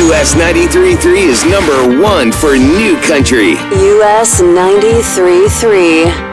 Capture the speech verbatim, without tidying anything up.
U S ninety-three point three is number one for new country. U S ninety-three point three.